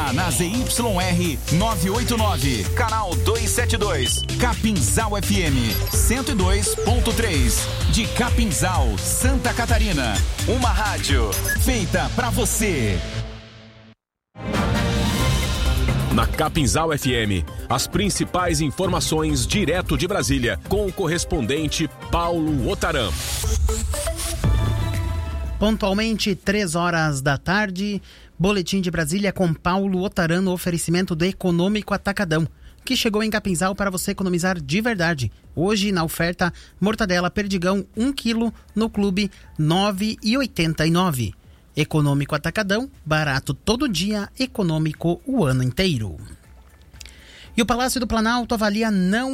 está na ZYR 989, canal 272, Capinzal FM 102.3, de Capinzal, Santa Catarina. Uma rádio feita pra você. Na Capinzal FM, as principais informações direto de Brasília, com o correspondente Paulo Otaram. Pontualmente, 3h da tarde, Boletim de Brasília com Paulo Otaram, no oferecimento do Econômico Atacadão, que chegou em Capinzal para você economizar de verdade. Hoje, na oferta, mortadela Perdigão, 1 kg, no Clube, R$ 9,89. Econômico Atacadão, barato todo dia, econômico o ano inteiro. E o Palácio do Planalto avalia não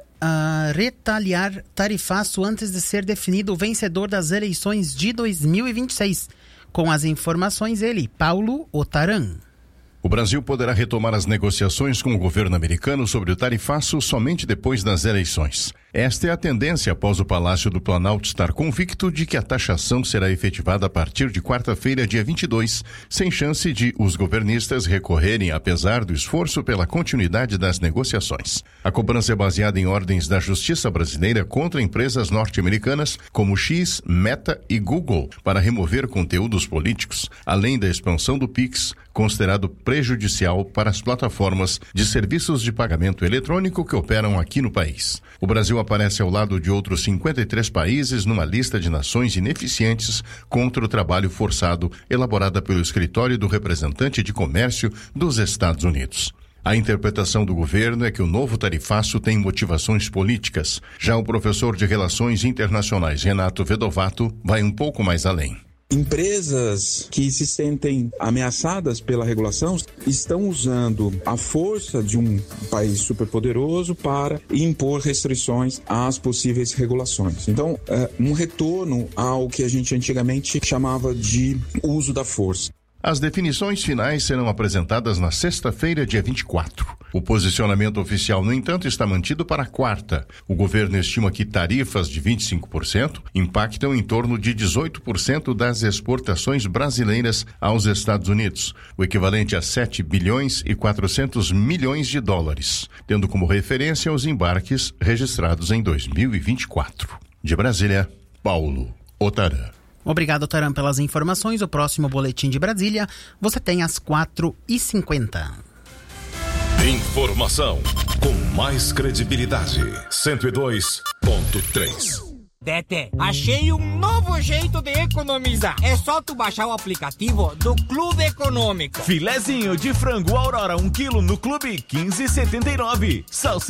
retaliar tarifaço antes de ser definido o vencedor das eleições de 2026. Com as informações, ele, Paulo Otaram. O Brasil poderá retomar as negociações com o governo americano sobre o tarifaço somente depois das eleições. Esta é a tendência após o Palácio do Planalto estar convicto de que a taxação será efetivada a partir de quarta-feira, dia 22, sem chance de os governistas recorrerem, apesar do esforço pela continuidade das negociações. A cobrança é baseada em ordens da Justiça brasileira contra empresas norte-americanas como X, Meta e Google para remover conteúdos políticos, além da expansão do Pix, considerado prejudicial para as plataformas de serviços de pagamento eletrônico que operam aqui no país. O Brasil aparece ao lado de outros 53 países numa lista de nações ineficientes contra o trabalho forçado elaborada pelo Escritório do Representante de Comércio dos Estados Unidos. A interpretação do governo é que o novo tarifaço tem motivações políticas. Já o professor de Relações Internacionais, Renato Vedovato, vai um pouco mais além. Empresas que se sentem ameaçadas pela regulação estão usando a força de um país superpoderoso para impor restrições às possíveis regulações. Então, um retorno ao que a gente antigamente chamava de uso da força. As definições finais serão apresentadas na sexta-feira, dia 24. O posicionamento oficial, no entanto, está mantido para a quarta. O governo estima que tarifas de 25% impactam em torno de 18% das exportações brasileiras aos Estados Unidos, o equivalente a 7 bilhões e 400 milhões de dólares, tendo como referência os embarques registrados em 2024. De Brasília, Paulo Otaram. Obrigado, Otaram, pelas informações. O próximo Boletim de Brasília você tem às 4h50. Informação com mais credibilidade. 102.3. Tete, achei um novo jeito de economizar. É só tu baixar o aplicativo do Clube Econômico. Filezinho de frango Aurora 1 kg no Clube, 15,79.